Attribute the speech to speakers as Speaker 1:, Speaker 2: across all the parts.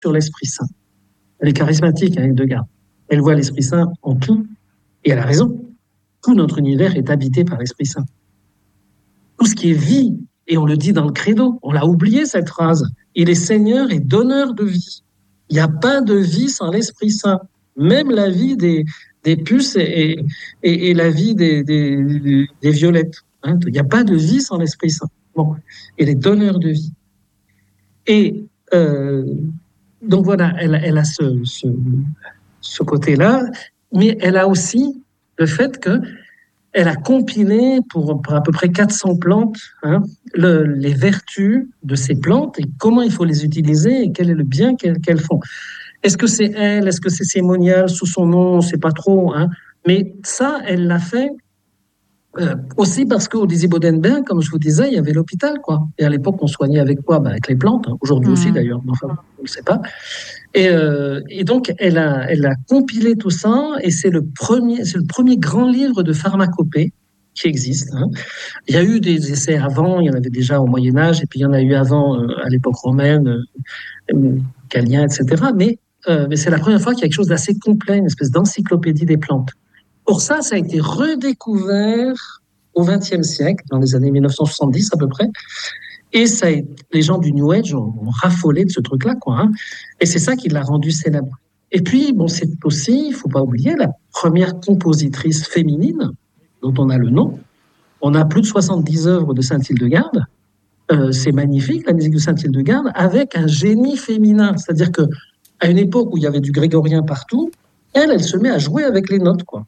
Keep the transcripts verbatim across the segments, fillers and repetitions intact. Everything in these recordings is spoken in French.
Speaker 1: sur l'Esprit Saint. Elle est charismatique, hein, Hildegard. Elle voit l'Esprit Saint en tout, et elle a raison. Tout notre univers est habité par l'Esprit Saint. Tout ce qui est vie, et on le dit dans le credo, on l'a oublié cette phrase, il est Seigneur et donneur de vie. Il n'y a pas de vie sans l'Esprit Saint. Même la vie des, des puces et, et, et la vie des, des, des violettes. Hein. Il n'y a pas de vie sans l'Esprit Saint. Bon, il est donneur de vie. Et euh, donc voilà, elle, elle a ce, ce, ce côté-là, mais elle a aussi le fait qu'elle a compilé pour, pour à peu près quatre cents plantes hein, le, les vertus de ces plantes et comment il faut les utiliser et quel est le bien qu'elles, qu'elles font. Est-ce que c'est elle, est-ce que c'est ces moniales sous son nom, on ne sait pas trop, hein, mais ça, elle l'a fait Euh, aussi parce qu'au Désir-Bodenberg, comme je vous disais, il y avait l'hôpital, quoi. Et à l'époque, on soignait avec quoi? Ben, avec les plantes, hein. Aujourd'hui mmh. aussi d'ailleurs, mais enfin, on ne le sait pas. Et, euh, et donc, elle a, elle a compilé tout ça, et c'est le premier, c'est le premier grand livre de pharmacopée qui existe. Hein. Il y a eu des essais avant, il y en avait déjà au Moyen-Âge, et puis il y en a eu avant, euh, à l'époque romaine, euh, Galien, et cetera. Mais, euh, mais c'est la première fois qu'il y a quelque chose d'assez complet, une espèce d'encyclopédie des plantes. Pour ça, ça a été redécouvert au vingtième siècle, dans les années mille neuf cent soixante-dix à peu près. Et ça a été, les gens du New Age ont, ont raffolé de ce truc-là, quoi. Hein. Et c'est ça qui l'a rendu célèbre. Et puis, bon, c'est aussi, il ne faut pas oublier, la première compositrice féminine dont on a le nom. On a plus de soixante-dix œuvres de Sainte-Hildegarde. Euh, c'est magnifique, la musique de Sainte-Hildegarde, avec un génie féminin. C'est-à-dire qu'à une époque où il y avait du grégorien partout, elle, elle se met à jouer avec les notes, quoi.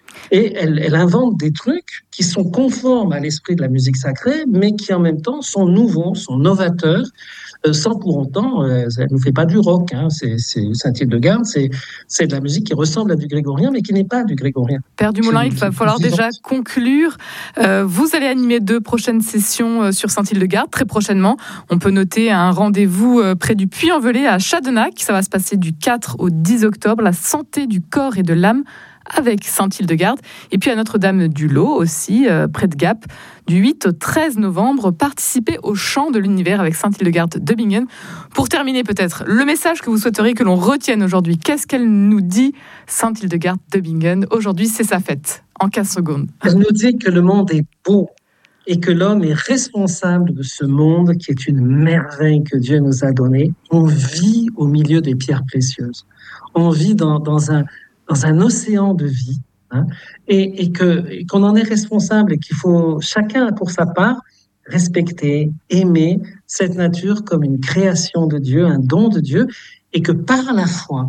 Speaker 1: Et elle, elle invente des trucs qui sont conformes à l'esprit de la musique sacrée, mais qui en même temps sont nouveaux, sont novateurs, euh, sans pour autant, euh, elle ne fait pas du rock. Hein, c'est, c'est Sainte-Hildegarde, c'est, c'est de la musique qui ressemble à du grégorien, mais qui n'est pas du grégorien.
Speaker 2: Père Dumoulin, il va falloir déjà conclure. Euh, vous allez animer deux prochaines sessions sur Sainte-Hildegarde, très prochainement. On peut noter un rendez-vous près du Puy-en-Velay à Chadenac. Ça va se passer du quatre au dix octobre. La santé du corps et de l'âme avec Sainte-Hildegarde. Et puis à Notre-Dame-du-Lot aussi, euh, près de Gap, du huit au treize novembre, participez au Chant de l'Univers avec Sainte-Hildegarde de Bingen. Pour terminer peut-être, le message que vous souhaiteriez que l'on retienne aujourd'hui, qu'est-ce qu'elle nous dit, Sainte-Hildegarde de Bingen? Aujourd'hui, c'est sa fête, en quinze secondes.
Speaker 1: Elle nous dit que le monde est beau et que l'homme est responsable de ce monde qui est une merveille que Dieu nous a donnée. On vit au milieu des pierres précieuses. On vit dans, dans un dans un océan de vie, hein, et, et, que, et qu'on en est responsable et qu'il faut chacun pour sa part respecter, aimer cette nature comme une création de Dieu, un don de Dieu, et que par la foi,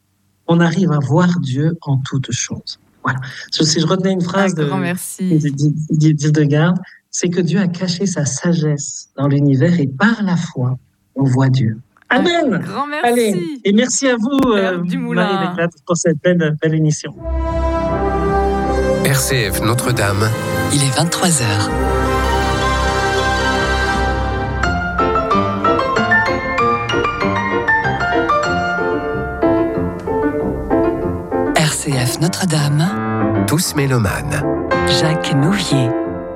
Speaker 1: on arrive à voir Dieu en toutes choses. Voilà. Si je retenais une phrase de, d'Hildegard, c'est que Dieu a caché sa sagesse dans l'univers et par la foi, on voit Dieu. Amen.
Speaker 2: Grand merci.
Speaker 1: Allez, et merci à vous, euh, Marie Léclate, pour cette belle, belle émission.
Speaker 3: R C F Notre-Dame.
Speaker 4: Il est vingt-trois heures. R C F Notre-Dame.
Speaker 3: Tous mélomanes.
Speaker 4: Jacques Nouvier.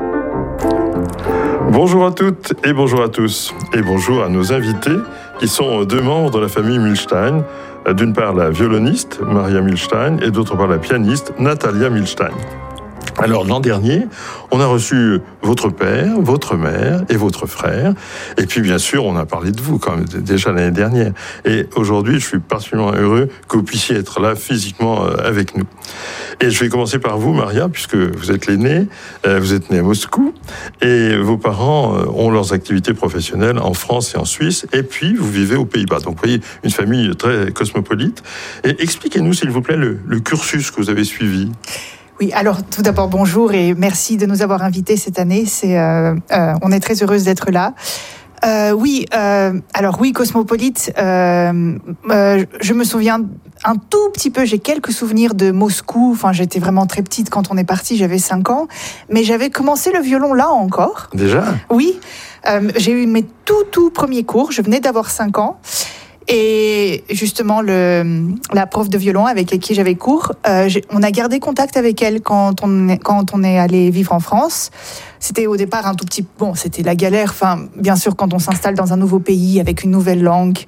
Speaker 5: Bonjour à toutes et bonjour à tous. Et bonjour à nos invités qui sont deux membres de la famille Milstein. D'une part la violoniste Maria Milstein et d'autre part la pianiste Natalia Milstein. Alors l'an dernier, on a reçu votre père, votre mère et votre frère. Et puis bien sûr, on a parlé de vous quand même déjà l'année dernière. Et aujourd'hui, je suis particulièrement heureux que vous puissiez être là physiquement avec nous. Et je vais commencer par vous, Maria, puisque vous êtes l'aînée, vous êtes née à Moscou, et vos parents ont leurs activités professionnelles en France et en Suisse, et puis vous vivez aux Pays-Bas. Donc vous voyez, une famille très cosmopolite. Et expliquez-nous, s'il vous plaît, le, le cursus que vous avez suivi.
Speaker 6: Oui, alors tout d'abord bonjour et merci de nous avoir invités cette année. C'est, euh, euh, on est très heureuse d'être là. Euh, oui, euh, alors oui, cosmopolite. Euh, euh, je me souviens un tout petit peu. J'ai quelques souvenirs de Moscou. Enfin, j'étais vraiment très petite quand on est parti. J'avais cinq ans, mais j'avais commencé le violon là encore.
Speaker 5: Déjà ?
Speaker 6: Oui, euh, j'ai eu mes tout tout premiers cours. Je venais d'avoir cinq ans. Et justement, le, la prof de violon avec qui j'avais cours, euh, on a gardé contact avec elle quand on, est, quand on est allé vivre en France. C'était au départ un tout petit... Bon, c'était la galère. Enfin, bien sûr, quand on s'installe dans un nouveau pays avec une nouvelle langue,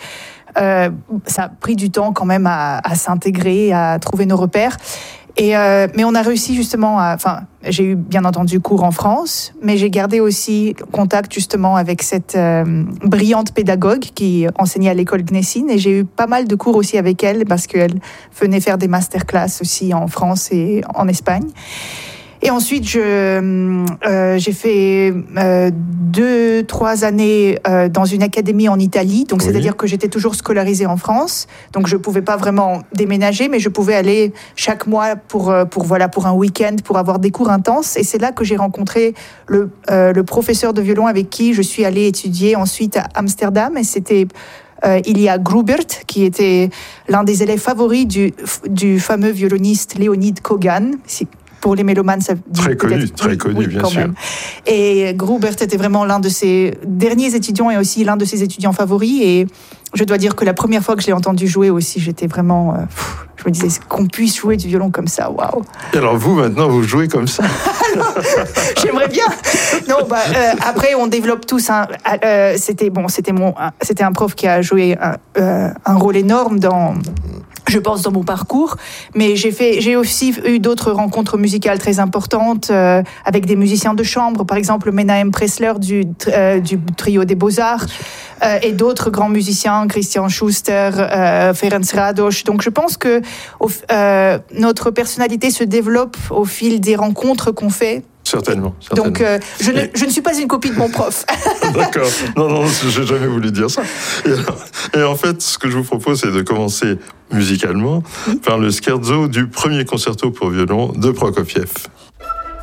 Speaker 6: euh, ça a pris du temps quand même à, à s'intégrer, à trouver nos repères. Et euh, mais on a réussi justement à... Enfin, j'ai eu bien entendu cours en France, mais j'ai gardé aussi contact justement avec cette euh, brillante pédagogue qui enseignait à l'école Gnessine. Et j'ai eu pas mal de cours aussi avec elle parce qu'elle venait faire des masterclass aussi en France et en Espagne. Et ensuite, je, euh, j'ai fait euh, deux, trois années euh, dans une académie en Italie. Donc, oui. C'est-à-dire que j'étais toujours scolarisée en France. Donc, je pouvais pas vraiment déménager, mais je pouvais aller chaque mois pour, pour, voilà, pour un week-end, pour avoir des cours intenses. Et c'est là que j'ai rencontré le, euh, le professeur de violon avec qui je suis allée étudier ensuite à Amsterdam. Et c'était... Euh, il y a Grubert, qui était l'un des élèves favoris du, du fameux violoniste Léonide Kogan. Pour les mélomanes, ça dit
Speaker 5: très connu,
Speaker 6: peut-être,
Speaker 5: très
Speaker 6: oui,
Speaker 5: connu,
Speaker 6: oui,
Speaker 5: bien
Speaker 6: quand
Speaker 5: sûr.
Speaker 6: Même. Et Grubert était vraiment l'un de ses derniers étudiants et aussi l'un de ses étudiants favoris. Et je dois dire que la première fois que je l'ai entendu jouer aussi, j'étais vraiment... Euh, pff, je me disais qu'on puisse jouer du violon comme ça, waouh.
Speaker 5: Et alors vous, maintenant, vous jouez comme ça?
Speaker 6: Alors, j'aimerais bien. Non, bah, euh, après, on développe tous un... Euh, c'était, bon, c'était, mon, c'était un prof qui a joué un, euh, un rôle énorme dans... je pense, dans mon parcours. Mais j'ai, fait, j'ai aussi eu d'autres rencontres musicales très importantes euh, avec des musiciens de chambre, par exemple Menahem Pressler du, euh, du trio des Beaux-Arts, euh, et d'autres grands musiciens, Christian Schuster, euh, Ferenc Rados. Donc je pense que au, euh, notre personnalité se développe au fil des rencontres qu'on fait.
Speaker 5: Certainement. certainement.
Speaker 6: Donc, euh, je, ne, je ne suis pas une copie de mon prof.
Speaker 5: D'accord. Non, non, j'ai jamais voulu dire ça. Et, alors, et en fait, ce que je vous propose, c'est de commencer musicalement par le scherzo du premier concerto pour violon de Prokofiev.